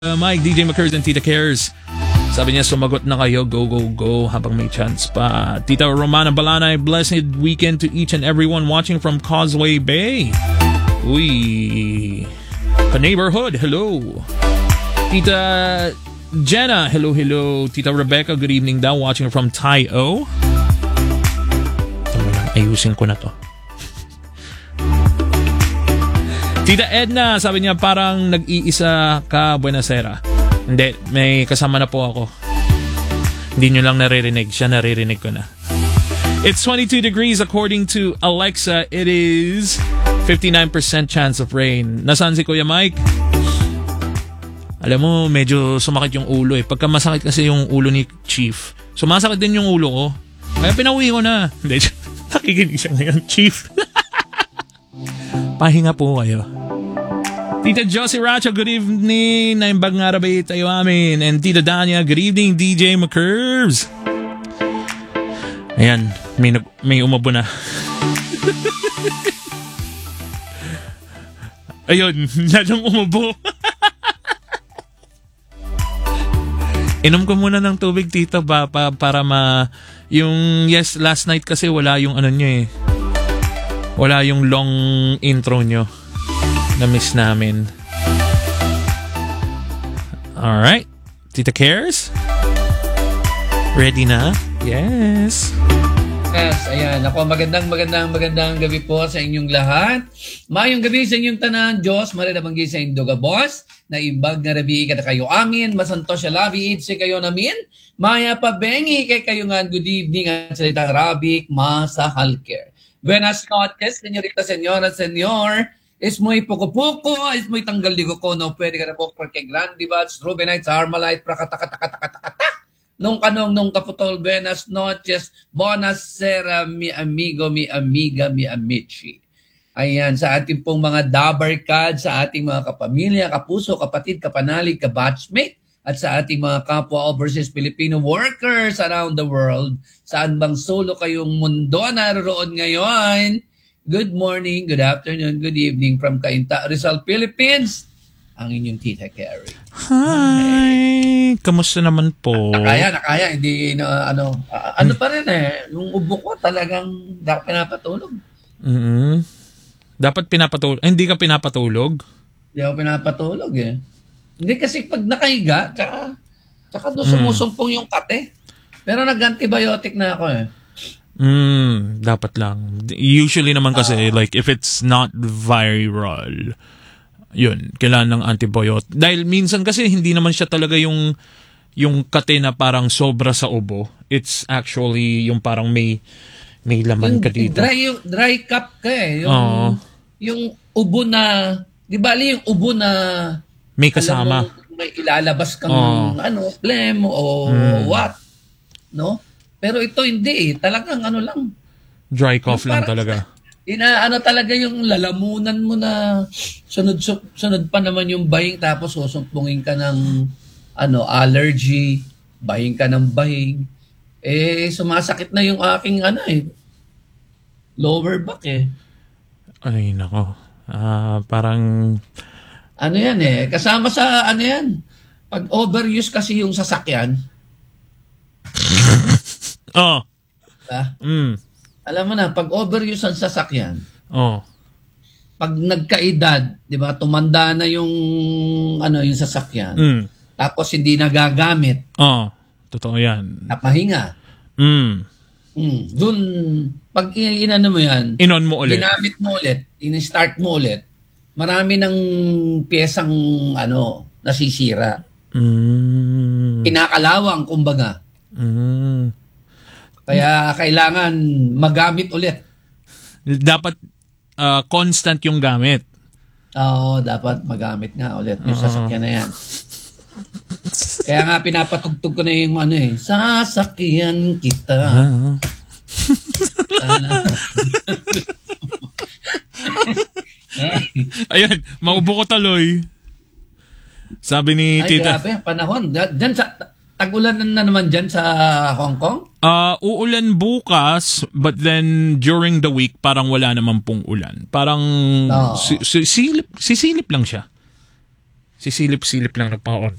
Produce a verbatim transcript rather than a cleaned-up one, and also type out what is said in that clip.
Uh, Mike, D J McCurs and Tita Cares. Sabi niya, sumagot na kayo. Go, go, go. Habang may chance pa. Tita Romana Balanay, blessed weekend to each and everyone watching from Causeway Bay. Uy. Ka-neighborhood, hello. Tita Jenna, hello, hello. Tita Rebecca, good evening daw. Watching from Tayo. Ayusin ko na to. Tita Edna, sabi niya parang nag-iisa ka, buenasera. Hindi, may kasama na po ako. Hindi nyo lang naririnig, siya naririnig ko na. It's twenty-two degrees according to Alexa. It is fifty-nine percent chance of rain. Nasaan si Kuya Mike? Alam mo, medyo sumakit yung ulo eh. Pagka masakit kasi yung ulo ni Chief, sumasakit din yung ulo ko. Kaya pinauwi ko na. Hindi, nakikinig siya ngayon, Chief. Pahinga po kayo. Tita Josie Racha, good evening. Naimbag nga rabay tayo amin. And Tita Danya, good evening, D J McCurves. Ayan, may, may umabo na. Ayun, nadyang umabo. Inom ko muna ng tubig, Tita, ba, pa, para ma... Yung, yes, last night kasi wala yung ano nyo eh. Wala yung long intro nyo. Na-miss namin. Alright. Tita Cares? Ready na? Yes. Yes, ayan. Ako, magandang, magandang, magandang gabi po sa inyong lahat. Mayong gabi sa inyong tanan. Diyos, marinabanggi sa inyong dugabos. Na imbag nga rabi kada kayo amin. Masanto siya labi. Itse kayo namin. Maya pabengi kay kayo nga. Good evening. Ang salita Arabic. Masahal care. Buenas noches, senyorita, senyora, senyor. Es muy poco-poco, es muy tanggal di ko no pwede ka na po porque grande bats, Rubenites, Armalite, prakatakatakatakatakata. Nung kanong nung kaputol, buenas noches, buonasera, mi amigo, mi amiga, mi amici. Ayan, sa ating pong mga dabarkad, sa ating mga kapamilya, kapuso, kapatid, kapanalig, kabatchmate, at sa ating mga kapwa overseas Filipino workers around the world, saan bang solo kayong mundo naroon ngayon, good morning, good afternoon, good evening from Cainta, Rizal, Philippines. Ang inyong Tita Carrie. Hi! Kamusta naman po? Nakaya, nakaya. Hindi, na, ano, uh, ano pa rin eh. Yung ubo ko talagang dapat pinapatulog. Mm-hmm. Dapat pinapatulog? Eh, hindi ka pinapatulog? Hindi ako pinapatulog eh. Hindi kasi pag nakahiga, tsaka, tsaka doon sumusumpong yung kate. Pero nag-antibiotic na ako eh. Mm, dapat lang. Usually naman kasi, uh, like, if it's not viral, yun, kailangan ng antibiotic. Dahil minsan kasi hindi naman siya talaga yung yung kate na parang sobra sa ubo. It's actually yung parang may may laman yung ka dito. Dry, yung, dry cup ka eh. Yung, uh, yung ubo na, di ba yung ubo na may kasama. Mo, may ilalabas kang uh, ano, phlegm o mm. what. No? Pero ito hindi eh. Talagang ano lang. Dry cough lang talaga. Ina, ano talaga yung lalamunan mo na sunod, sunod pa naman yung bahing tapos susumpungin ka ng ano, allergy, bahing ka ng bahing. Eh, sumasakit na yung aking ano eh. Lower back eh. Ay, nako. Ah, uh, parang... Ano yan eh. Kasama sa ano yan. Pag overuse kasi yung sasakyan, oh. Ah, mm. Alam mo na, pag overuse ang sasakyan, oh. pag nagkaedad, di ba, tumanda na yung, ano, yung sasakyan, mm. tapos hindi nagagamit, oh. Totoo yan. napahinga. Mm. Mm. Doon, pag inano mo yan, inon mo ulit. Ginamit mo ulit, in-start mo ulit, marami ng piyesang, ano, nasisira. Mm. Kinakalawang, kumbaga. Mm. Kaya kailangan magamit ulit. Dapat uh, constant yung gamit. Oo, dapat magamit nga ulit yung uh-huh. sasakyan na yan. Kaya nga pinapatugtog ko na yung ano eh, sasakyan kita. Uh-huh. Ayun, maubo ko taloy. Sabi ni Ay, Tita. Ay, grabe, panahon. Diyan sa... Tag-ulan na naman dyan sa Hong Kong? Uh, uulan bukas, but then during the week, parang wala naman pong ulan. Parang oh. si, si, silip, sisilip lang siya. Sisilip-silip lang na paon.